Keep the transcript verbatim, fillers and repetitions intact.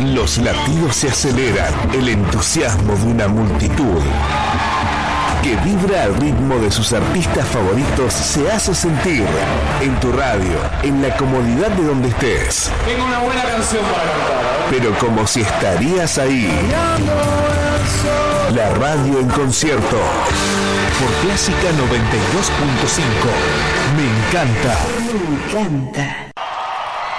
Los latidos se aceleran, el entusiasmo de una multitud que vibra al ritmo de sus artistas favoritos se hace sentir en tu radio, en la comodidad de donde estés. Tengo una buena canción para cantar. Pero como si estarías ahí. La radio en concierto. Por Clásica noventa y dos punto cinco. Me encanta. Me encanta.